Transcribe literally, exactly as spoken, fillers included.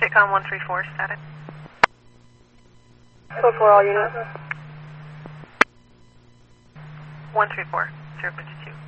Sitcom one three four, static. Code for all units. one three four, zero fifty two.